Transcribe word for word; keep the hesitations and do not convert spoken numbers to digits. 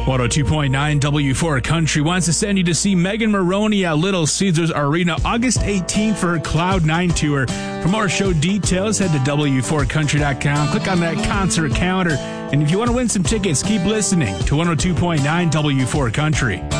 one oh two point nine W four Country wants to send you to see Megan Moroney at Little Caesars Arena August eighteenth for her Cloud nine tour. For more show details, head to W four country dot com, click on that concert calendar, and if you want to win some tickets, keep listening to one oh two point nine W four Country.